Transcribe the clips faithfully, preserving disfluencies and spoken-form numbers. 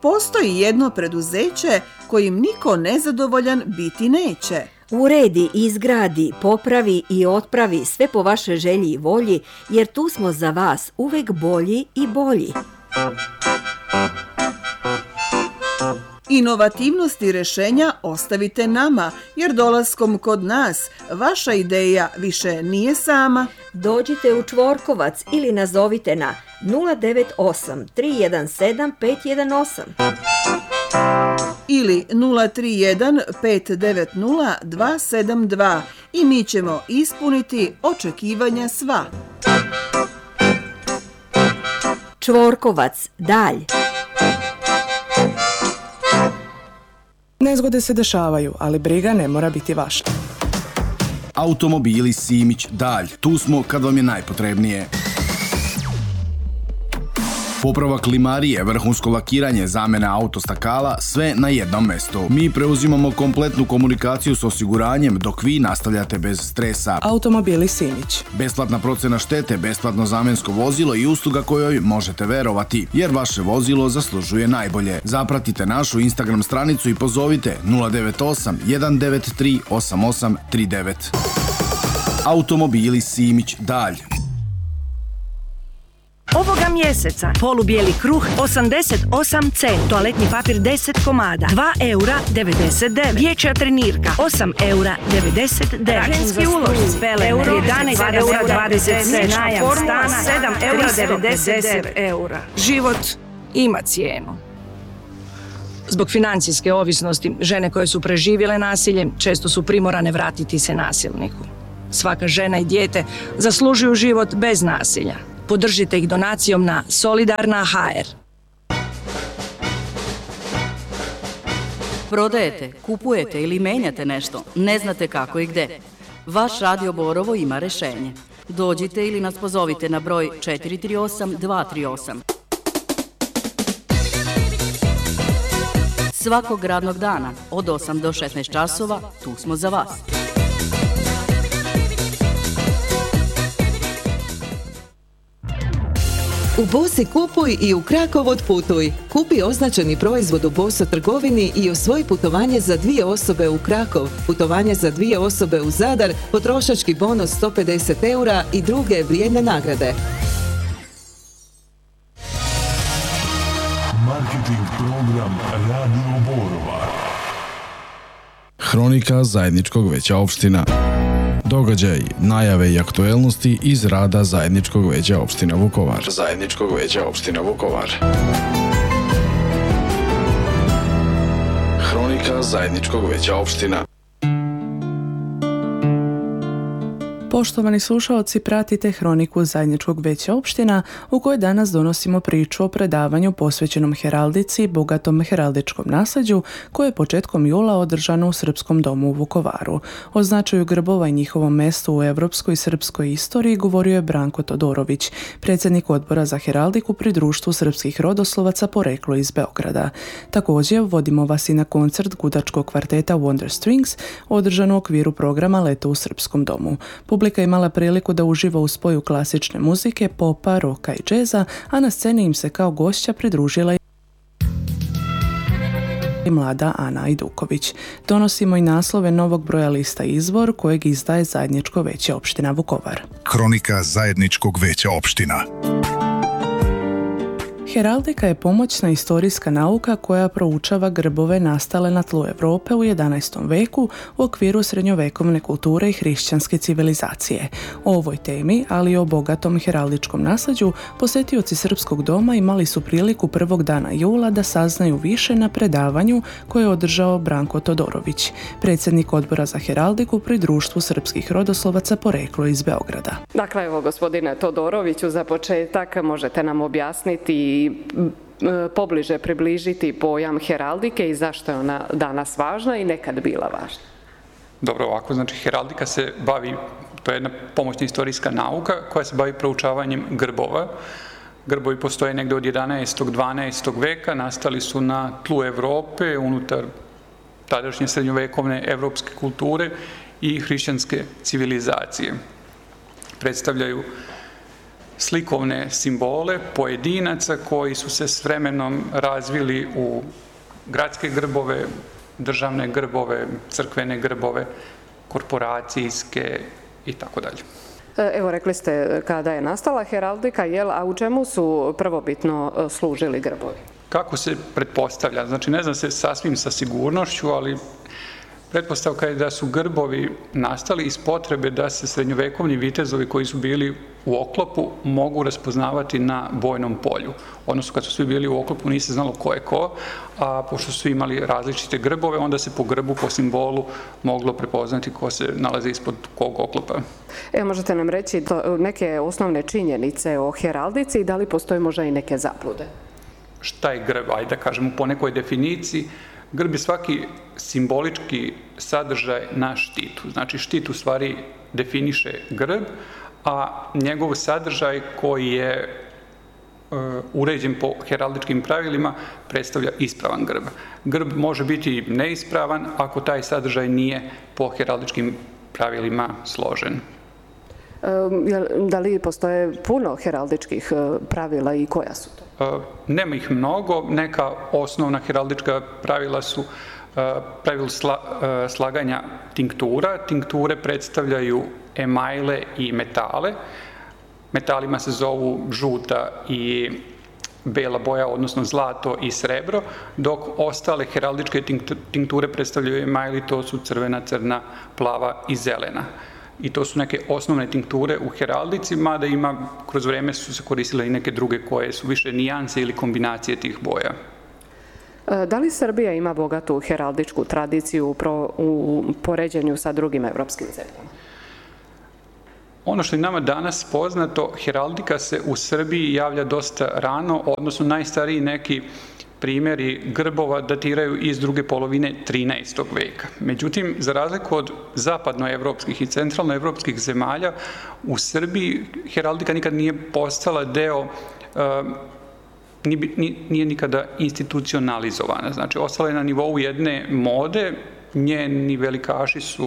postoji jedno preduzeće kojim niko nezadovoljan biti neće. Uredi, izgradi, popravi i otpravi sve po vašoj želji i volji, jer tu smo za vas uvek bolji i bolji. Inovativnost i rešenja ostavite nama, jer dolaskom kod nas vaša ideja više nije sama. Dođite u Čvorkovac ili nazovite na nula devet osam tri jedan sedam pet jedan osam ili nula tri jedan pet devet nula dva sedam dva i mi ćemo ispuniti očekivanja sva. Čvorkovac, dalj. Nezgode se dešavaju, ali briga ne mora biti vaša. Automobili Simić, dalj. Tu smo kad vam je najpotrebnije. Popravak klimarije, vrhunsko lakiranje, zamena autostakala, sve na jednom mestu. Mi preuzimamo kompletnu komunikaciju s osiguranjem dok vi nastavljate bez stresa. Automobili Simić. Besplatna procena štete, besplatno zamensko vozilo i usluga kojoj možete verovati, jer vaše vozilo zaslužuje najbolje. Zapratite našu Instagram stranicu i pozovite nula devet osam jedan devet tri osam osam tri devet. Automobili Simić, dalj. Ovoga mjeseca polubijeli kruh osamdeset osam centi, toaletni papir deset komada, dva eura devedeset devet, dječja trenirka osam eura devedeset devet, ženski ulošci euro jedanaest eura dvadeset sedam, najam stana sedam eura devedeset devet eura. Život ima cijenu. Zbog financijske ovisnosti, žene koje su preživjele nasilje često su primorane vratiti se nasilniku. Svaka žena i dijete zaslužuju život bez nasilja. Podržite ih donacijom na Solidarna točka ha er. Prodajete, kupujete ili menjate nešto, ne znate kako i gde. Vaš Radio Borovo ima rešenje. Dođite ili nas pozovite na broj četiri tri osam dva tri osam. Svakog radnog dana od osam do šesnaest časova tu smo za vas. U Bosi kupuj i u Krakov otputuj. Kupi označeni proizvod u Boso trgovini i osvoji putovanje za dvije osobe u Krakov, putovanje za dvije osobe u Zadar, potrošački bonus sto pedeset eura i druge vrijedne nagrade. Marketing program Radio Borova. Hronika zajedničkog veća opština. Događaj, najave i aktuelnosti iz rada Zajedničkog veća opština Vukovar. Zajedničkog veća opština Vukovar. Hronika Zajedničkog veća opština. Poštovani slušaoci, pratite Hroniku Zajedničkog veća opština u kojoj danas donosimo priču o predavanju posvećenom heraldici i bogatom heraldičkom nasleđu koje je početkom jula održano u Srpskom domu u Vukovaru. O značaju grbova i njihovom mestu u evropskoj i srpskoj istoriji govorio je Branko Todorović, predsjednik odbora za heraldiku pri Društvu srpskih rodoslovaca poreklo iz Beograda. Također vodimo vas i na koncert gudačkog kvarteta Wonder Strings održan u okviru programa Leto u Srpskom domu. Publika je imala priliku da uživa u spoju klasične muzike, popa, roka i džeza, a na sceni im se kao gošća pridružila i mlada Ana Ajduković. Donosimo i naslove novog broja lista Izvor kojeg izdaje Zajedničko veće opština Vukovar. Hronika Zajedničkog veća opština. Heraldika je pomoćna istorijska nauka koja proučava grbove nastale na tlu Europe u jedanaestom veku u okviru srednjovekovne kulture i hrišćanske civilizacije. O ovoj temi, ali i o bogatom heraldičkom nasleđu, posjetioci Srpskog doma imali su priliku prvog dana jula da saznaju više na predavanju koje je održao Branko Todorović, predsjednik odbora za heraldiku pri Društvu srpskih rodoslovaca poreklo iz Beograda. Dakle, evo gospodine Todoroviću, za početak možete nam objasniti i pobliže približiti pojam heraldike i zašto je ona danas važna i nekad bila važna. Dobro, ovako, znači heraldika se bavi, to je jedna pomoćna istorijska nauka koja se bavi proučavanjem grbova. Grbovi postoje negdje od jedanaestog do dvanaestog veka, nastali su na tlu Evrope, unutar tadašnje srednjovekovne evropske kulture i hrišćanske civilizacije. Predstavljaju slikovne simbole pojedinaca koji su se s vremenom razvili u gradske grbove, državne grbove, crkvene grbove, korporacijske i tako dalje. Evo, rekli ste kada je nastala heraldika, jel, a u čemu su prvobitno služili grbovi? Kako se pretpostavlja? Znači, ne znam se sasvim sa sigurnošću, ali pretpostavka je da su grbovi nastali iz potrebe da se srednjovekovni vitezovi koji su bili u oklopu mogu raspoznavati na bojnom polju. Odnosno, kad su svi bili u oklopu, nije se znalo ko je ko, a pošto su svi imali različite grbove, onda se po grbu, po simbolu moglo prepoznati ko se nalazi ispod kog oklopa. Evo, možete nam reći neke osnovne činjenice o heraldici i da li postoje možda i neke zablude? Šta je grb? Ajde da kažemo po nekoj definiciji. Grb je svaki simbolički sadržaj na štitu. Znači, štit u stvari definiše grb, a njegov sadržaj koji je e, uređen po heraldičkim pravilima predstavlja ispravan grb. Grb može biti neispravan ako taj sadržaj nije po heraldičkim pravilima složen. Da li postoje puno heraldičkih pravila i koja su to? Nema ih mnogo. Neka osnovna heraldička pravila su pravilo slaganja tinktura. Tinkture predstavljaju emajle i metale. Metalima se zovu žuta i bela boja, odnosno zlato i srebro, dok ostale heraldičke tinkture predstavljaju emajli, to su crvena, crna, plava i zelena. I to su neke osnovne tinkture u heraldici, mada ima, kroz vreme su se koristile i neke druge koje su više nijanse ili kombinacije tih boja. Da li Srbija ima bogatu heraldičku tradiciju u poređenju sa drugim evropskim zemljama? Ono što je nama danas poznato, heraldika se u Srbiji javlja dosta rano, odnosno najstariji neki primjeri grbova datiraju iz druge polovine trinaestog veka. Međutim, za razliku od zapadnoevropskih i centralnoevropskih zemalja, u Srbiji heraldika nikad nije postala deo, nije nikada institucionalizovana. Znači, ostala je na nivou jedne mode, njeni velikaši su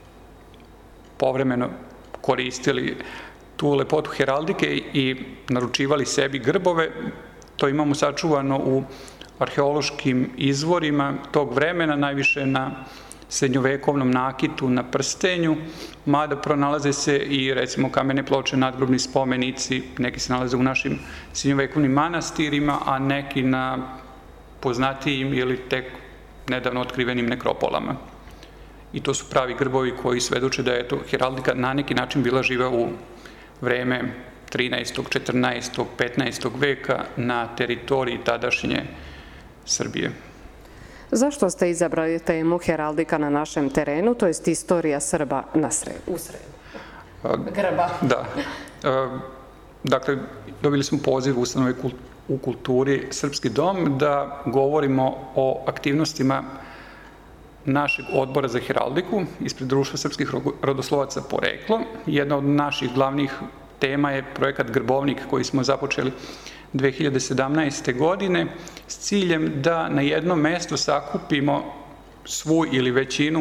povremeno koristili tu lepotu heraldike i naručivali sebi grbove. To imamo sačuvano u arheološkim izvorima tog vremena, najviše na srednjovekovnom nakitu, na prstenju, mada pronalaze se i recimo kamene ploče, nadgrobni spomenici, neki se nalaze u našim srednjovekovnim manastirima, a neki na poznatijim ili tek nedavno otkrivenim nekropolama. I to su pravi grbovi koji svedoče da je to heraldika na neki način bila živa u vreme trinaestog, četrnaestog, petnaestog veka na teritoriji tadašnje Srbije. Zašto ste izabrali temu heraldika na našem terenu, to jest istorija Srba u Sremu? Grba. Da. Dakle, dobili smo poziv ustanove u kulturi Srpski dom da govorimo o aktivnostima našeg odbora za heraldiku ispred Društva srpskih rodoslovaca Poreklo. Jedna od naših glavnih tema je projekat Grbovnik koji smo započeli dve hiljade sedamnaeste. godine s ciljem da na jednom mestu sakupimo svu ili većinu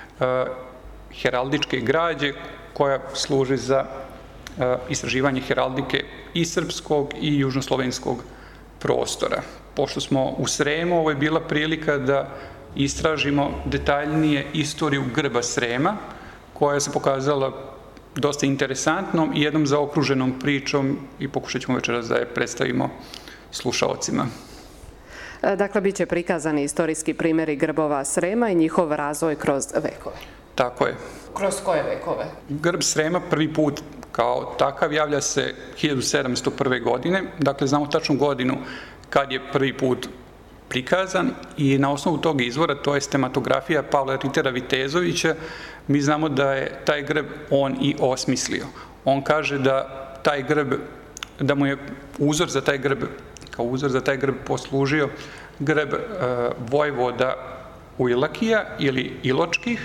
heraldičke građe koja služi za istraživanje heraldike i srpskog i južnoslovenskog prostora. Pošto smo u Sremu, ovo je bila prilika da istražimo detaljnije istoriju grba Srema, koja se pokazala dosta interesantnom i jednom zaokruženom pričom i pokušat ćemo večeras da je predstavimo slušaocima. Dakle, bit će prikazani istorijski primjeri grbova Srema i njihov razvoj kroz vekove. Tako je. Kroz koje vekove? Grb Srema prvi put kao takav javlja se hiljadu sedamsto prve. godine, dakle znamo tačnu godinu kad je prvi put prikazan i na osnovu tog izvora, to je tematografija Pavla Ritera Vitezovića, mi znamo da je taj grb on i osmislio. On kaže da taj grb, da mu je uzor za taj grb, kao uzor za taj grb poslužio grb e, vojvoda Ujlakija ili Iločkih,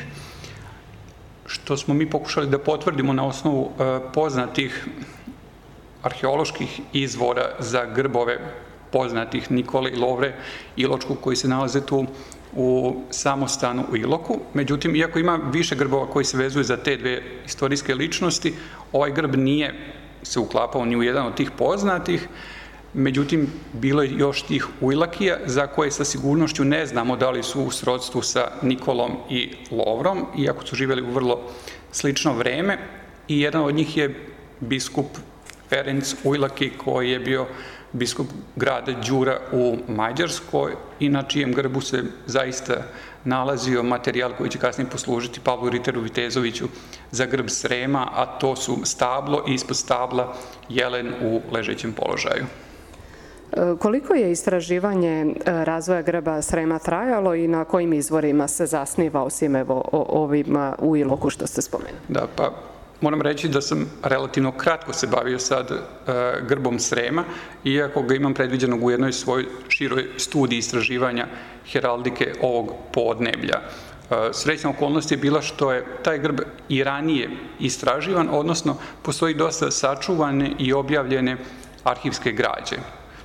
što smo mi pokušali da potvrdimo na osnovu e, poznatih arheoloških izvora za grbove poznatih Nikole i Lovre Iločkog koji se nalaze tu u samostanu u Iloku. Međutim, iako ima više grbova koji se vezuju za te dve istorijske ličnosti, ovaj grb nije se uklapao ni u jedan od tih poznatih, međutim, bilo je još tih ujlakija za koje sa sigurnošću ne znamo da li su u srodstvu sa Nikolom i Lovrom, iako su živjeli u vrlo slično vreme, i jedan od njih je biskup Ferenc Ujlaki, koji je bio biskup grada Đura u Mađarskoj i na čijem grbu se zaista nalazio materijal koji će kasnije poslužiti Pavlu Riteru Vitezoviću za grb Srema, a to su stablo i ispod stabla jelen u ležećem položaju. Koliko je istraživanje razvoja grba Srema trajalo i na kojim izvorima se zasniva, osim evo ovim u Iloku što ste spomenuli? Da, pa moram reći da sam relativno kratko se bavio sad e, grbom Srema, iako ga imam predviđenog u jednoj svojoj široj studiji istraživanja heraldike ovog podneblja. E, srećna okolnost je bila što je taj grb i ranije istraživan, odnosno postoji dosta sačuvane i objavljene arhivske građe.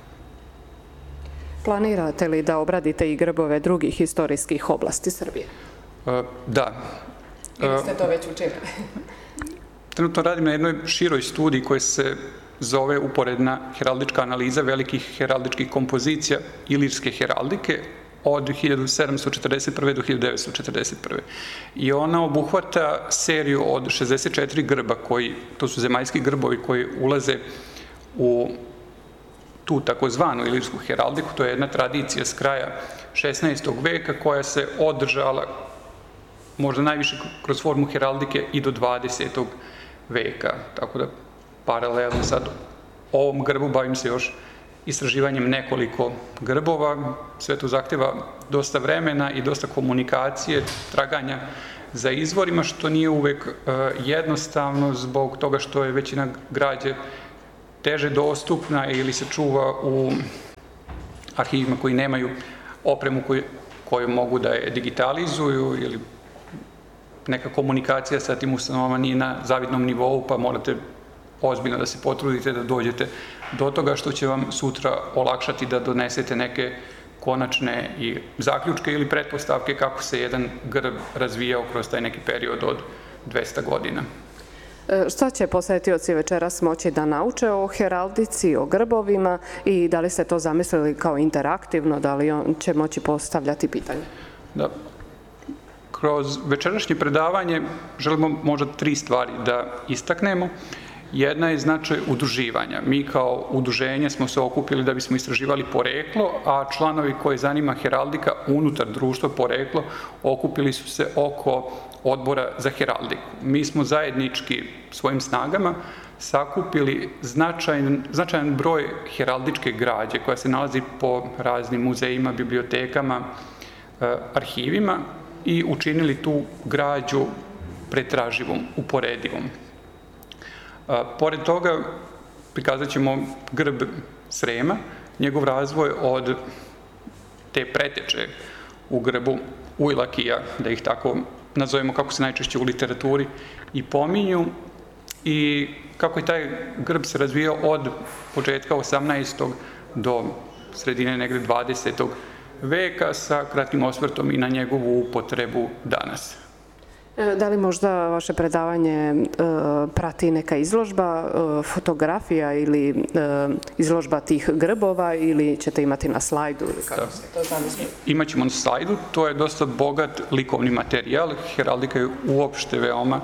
Planirate li da obradite i grbove drugih historijskih oblasti Srbije? E, da. Ili ste to već učinili? Trenutno radim na jednoj široj studiji koja se zove uporedna heraldička analiza velikih heraldičkih kompozicija ilirske heraldike od hiljadu sedamsto četrdeset prve do hiljadu devetsto četrdeset prve. I ona obuhvata seriju od šezdeset četiri grba, koji, to su zemaljski grbovi koji ulaze u tu takozvanu ilirsku heraldiku. To je jedna tradicija s kraja šesnaestog veka koja se održala možda najviše kroz formu heraldike i do dvadesetog veka. Tako da paralelno sad ovom grbu bavim se još istraživanjem nekoliko grbova. Sve to zahteva dosta vremena i dosta komunikacije, traganja za izvorima, što nije uvek jednostavno zbog toga što je većina građe teže dostupna ili se čuva u arhivima koji nemaju opremu koju, koju mogu da je digitalizuju, ili neka komunikacija sa tim ustanovama nije na zavidnom nivou, pa morate ozbiljno da se potrudite da dođete do toga, što će vam sutra olakšati da donesete neke konačne i zaključke ili pretpostavke kako se jedan grb razvijao kroz taj neki period od dvesta godina. Šta će posetioci večeras moći da nauče o heraldici, o grbovima, i da li ste to zamislili kao interaktivno, da li on će moći postavljati pitanje? Da. Kroz večerašnje predavanje želimo možda tri stvari da istaknemo. Jedna je značaj udruživanja. Mi kao udruženje smo se okupili da bismo istraživali poreklo, a članovi koje zanima heraldika unutar društva poreklo okupili su se oko odbora za heraldiku. Mi smo zajednički svojim snagama sakupili značajan, značajan broj heraldičke građe koja se nalazi po raznim muzejima, bibliotekama, arhivima, i učinili tu građu pretraživom, uporedivom. Pored toga, prikazat ćemo grb Srema, njegov razvoj od te preteče u grbu Ujlakija, da ih tako nazovemo kako se najčešće u literaturi i pominju, i kako je taj grb se razvijao od početka osamnaestog do sredine negde dvadesetog veka, sa kratkim osvrtom i na njegovu upotrebu danas. Da li možda vaše predavanje prati neka izložba, fotografija ili izložba tih grbova, ili ćete imati na slajdu? Imaćemo na slajdu, to je dosta bogat likovni materijal. Heraldika je uopšte veoma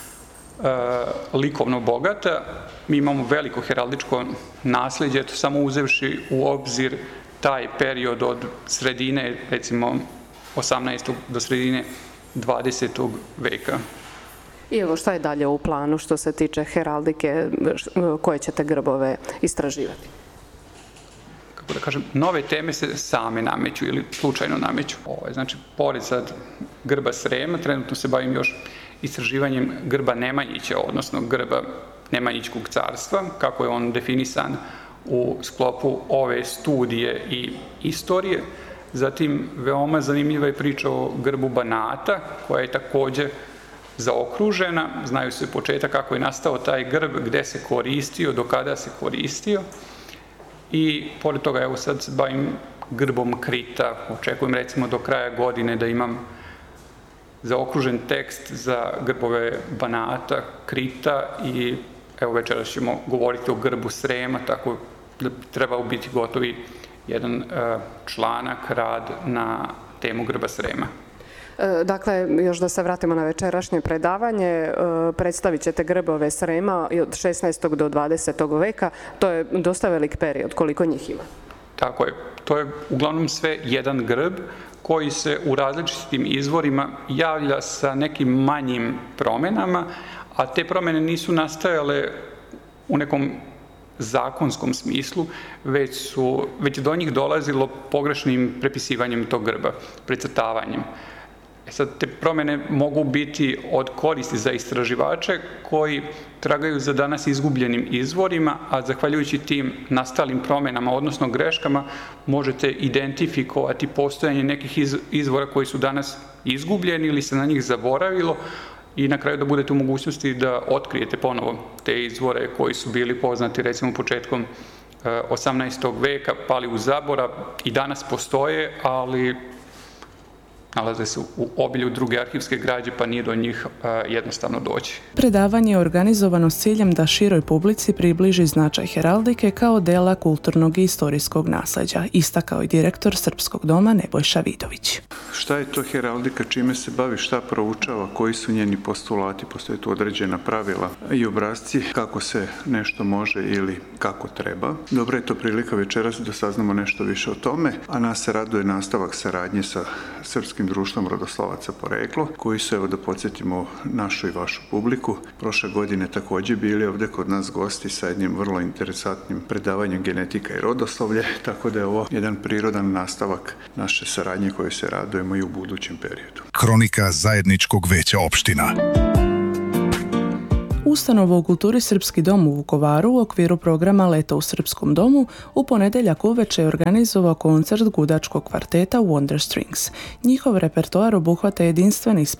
likovno bogata. Mi imamo veliko heraldičko nasleđe, to samo uzevši u obzir taj period od sredine, recimo osamnaestog do sredine dvadesetog veka. I evo, šta je dalje u planu što se tiče heraldike, koje ćete grbove istraživati? Kako da kažem, nove teme se same nameću ili slučajno nameću. Znači, pored sad grba Srema, trenutno se bavim još istraživanjem grba Nemanjića, odnosno grba Nemanjićkog carstva, kako je on definisan u sklopu ove studije i istorije. Zatim, veoma zanimljiva je priča o grbu Banata, koja je takođe zaokružena. Znaju se početak kako je nastao taj grb, gde se koristio, do kada se koristio. I pored toga, evo sad se bavim grbom Krita. Očekujem recimo do kraja godine da imam zaokružen tekst za grbove Banata, Krita, i evo večeras ćemo govoriti o grbu Srema, tako da trebao biti gotovi jedan članak, rad na temu grba Srema. Dakle, još da se vratimo na večerašnje predavanje, predstavit ćete grbove Srema od šesnaestog do dvadesetog veka. To je dosta velik period, koliko njih ima? Tako je. To je uglavnom sve jedan grb koji se u različitim izvorima javlja sa nekim manjim promenama, a te promene nisu nastajale u nekom zakonskom smislu, već, su, već do njih dolazilo pogrešnim prepisivanjem tog grba, precrtavanjem. E sad, te promene mogu biti od koristi za istraživače koji tragaju za danas izgubljenim izvorima, a zahvaljujući tim nastalim promenama, odnosno greškama, možete identifikovati postojanje nekih izvora koji su danas izgubljeni ili se na njih zaboravilo i na kraju da budete u mogućnosti da otkrijete ponovo te izvore koji su bili poznati recimo početkom osamnaestog veka, pali u zaborav i danas postoje, ali nalaze se u obilju druge arhivske građe, pa nije do njih jednostavno doći. Predavanje je organizovano s ciljem da široj publici približi značaj heraldike kao dela kulturnog i istorijskog nasleđa, istakao je direktor Srpskog doma Nebojša Vidović. Šta je to heraldika, čime se bavi, šta proučava, koji su njeni postulati, postoje tu određena pravila i obrasci kako se nešto može ili kako treba. Dobro je to prilika večeras da saznamo nešto više o tome, a nas se raduje nastavak saradnje sa Srpskim društvom rodoslavaca Poreklo, koji su, evo da podsjetimo našu i vašu publiku, prošle godine također bili ovdje kod nas gosti sa jednim vrlo interesantnim predavanjem genetika i rodoslovlje, tako da je ovo jedan prirodan nastavak naše saradnje koje se radujemo i u budućem periodu. Kronika zajedničkog veća opština. Ustanova u kulturi Srpski dom u Vukovaru u okviru programa Leto u Srpskom domu u ponedjeljak uveče je organizovao koncert gudačkog kvarteta Wonder Strings. Njihov repertoar obuhvata jedinstveni